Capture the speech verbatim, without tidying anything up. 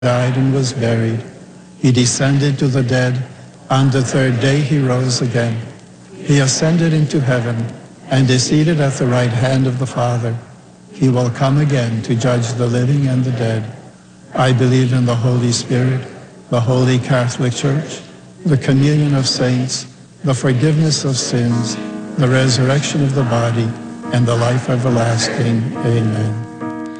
died and was buried. He descended to the dead. On the third day he rose again. He ascended into heaven and is seated at the right hand of the Father. He will come again to judge the living and the dead. I believe in the Holy Spirit, the Holy Catholic Church, the communion of saints, the forgiveness of sins, the resurrection of the body, and the life everlasting. Amen.